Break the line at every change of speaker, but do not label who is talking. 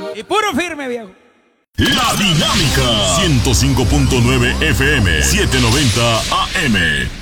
Y puro firme, viejo.
La Dinámica 105.9 FM 790 AM.